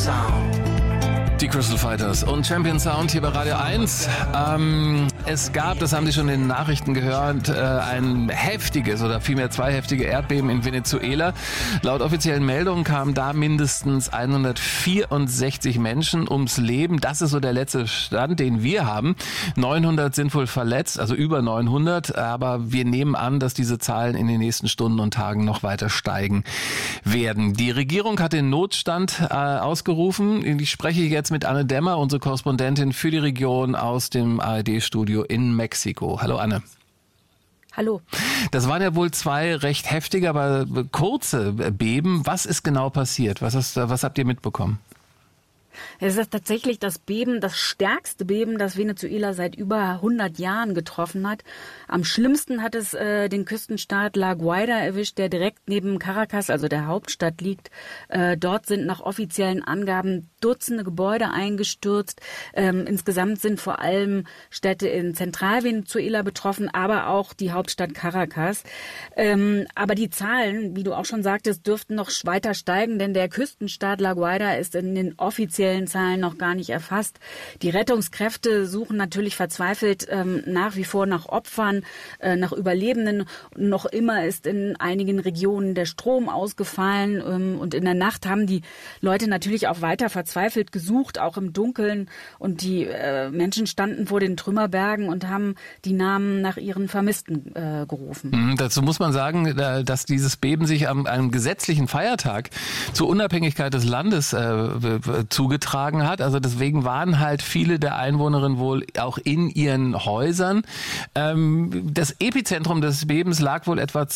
Sound. Die Crystal Fighters und Champion Sound hier bei Radio 1. Es gab, das haben Sie schon in den Nachrichten gehört, ein heftiges oder vielmehr zwei heftige Erdbeben in Venezuela. Laut offiziellen Meldungen kamen da mindestens 164 Menschen ums Leben. Das ist so der letzte Stand, den wir haben. 900 sind wohl verletzt, also über 900. Aber wir nehmen an, dass diese Zahlen in den nächsten Stunden und Tagen noch weiter steigen werden. Die Regierung hat den Notstand ausgerufen. Ich spreche jetzt mit Anne Dämmer, unsere Korrespondentin für die Region aus dem ARD-Studio in Mexiko. Hallo Anne. Hallo. Das waren ja wohl zwei recht heftige, aber kurze Beben. Was ist genau passiert? Was habt ihr mitbekommen? Es ist tatsächlich das Beben, das stärkste Beben, das Venezuela seit über 100 Jahren getroffen hat. Am schlimmsten hat es den Küstenstaat La Guaira erwischt, der direkt neben Caracas, also der Hauptstadt, liegt. Dort sind nach offiziellen Angaben Dutzende Gebäude eingestürzt. Insgesamt sind vor allem Städte in Zentralvenezuela betroffen, aber auch die Hauptstadt Caracas. Aber die Zahlen, wie du auch schon sagtest, dürften noch weiter steigen, denn der Küstenstaat La Guaira ist in den offiziellen Zahlen noch gar nicht erfasst. Die Rettungskräfte suchen natürlich verzweifelt nach wie vor nach Opfern, nach Überlebenden. Noch immer ist in einigen Regionen der Strom ausgefallen und in der Nacht haben die Leute natürlich auch weiter verzweifelt gesucht, auch im Dunkeln. Und die Menschen standen vor den Trümmerbergen und haben die Namen nach ihren Vermissten gerufen. Dazu muss man sagen, dass dieses Beben sich am einem gesetzlichen Feiertag zur Unabhängigkeit des Landes zugetragen hat. Also deswegen waren halt viele der Einwohnerinnen wohl auch in ihren Häusern. Das Epizentrum des Bebens lag wohl etwa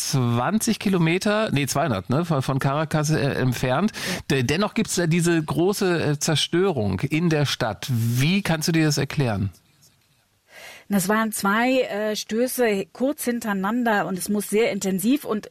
200 von Caracas entfernt. Dennoch gibt es da diese große Zerstörung in der Stadt. Wie kannst du dir das erklären? Das waren zwei Stöße kurz hintereinander und es muss sehr intensiv und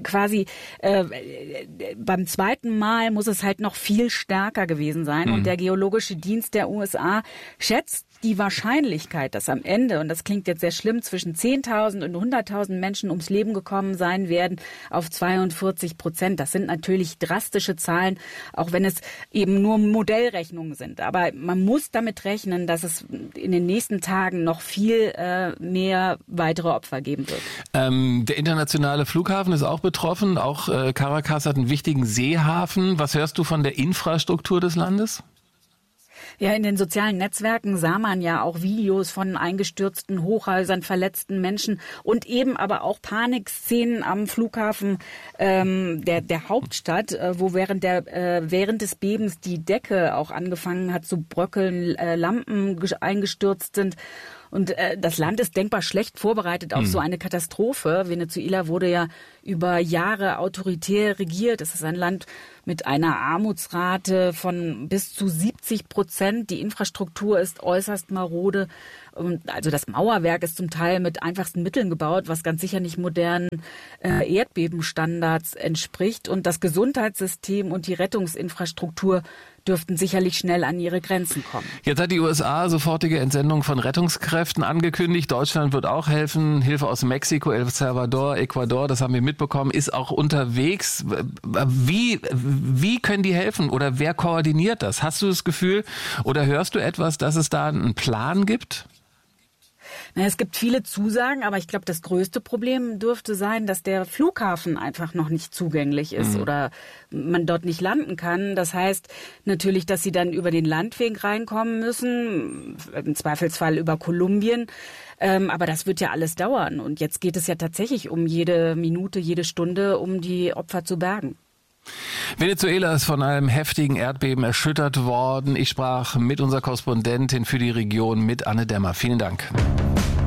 beim zweiten Mal muss es halt noch viel stärker gewesen sein. Und der Geologische Dienst der USA schätzt die Wahrscheinlichkeit, dass am Ende, und das klingt jetzt sehr schlimm, zwischen 10.000 und 100.000 Menschen ums Leben gekommen sein werden, auf 42%. Das sind natürlich drastische Zahlen, auch wenn es eben nur Modellrechnungen sind. Aber man muss damit rechnen, dass es in den nächsten Tagen noch viel mehr weitere Opfer geben wird. Der internationale Flughafen ist auch betroffen. Auch Caracas hat einen wichtigen Seehafen. Was hörst du von der Infrastruktur des Landes? Ja, in den sozialen Netzwerken sah man ja auch Videos von eingestürzten Hochhäusern, verletzten Menschen und eben aber auch Panikszenen am Flughafen der Hauptstadt, wo während des Bebens die Decke auch angefangen hat zu bröckeln, Lampen eingestürzt sind. Und das Land ist denkbar schlecht vorbereitet auf so eine Katastrophe. Venezuela wurde ja über Jahre autoritär regiert. Es ist ein Land mit einer Armutsrate von bis zu 70%. Die Infrastruktur ist äußerst marode. Also das Mauerwerk ist zum Teil mit einfachsten Mitteln gebaut, was ganz sicher nicht modernen Erdbebenstandards entspricht. Und das Gesundheitssystem und die Rettungsinfrastruktur dürften sicherlich schnell an ihre Grenzen kommen. Jetzt hat die USA sofortige Entsendung von Rettungskräften angekündigt. Deutschland wird auch helfen. Hilfe aus Mexiko, El Salvador, Ecuador, das haben wir mitbekommen, ist auch unterwegs. Wie können die helfen oder wer koordiniert das? Hast du das Gefühl oder hörst du etwas, dass es da einen Plan gibt? Es gibt viele Zusagen, aber ich glaube, das größte Problem dürfte sein, dass der Flughafen einfach noch nicht zugänglich ist oder man dort nicht landen kann. Das heißt natürlich, dass sie dann über den Landweg reinkommen müssen, im Zweifelsfall über Kolumbien. Aber das wird ja alles dauern. Und jetzt geht es ja tatsächlich um jede Minute, jede Stunde, um die Opfer zu bergen. Venezuela ist von einem heftigen Erdbeben erschüttert worden. Ich sprach mit unserer Korrespondentin für die Region, mit Anne Dämmer. Vielen Dank.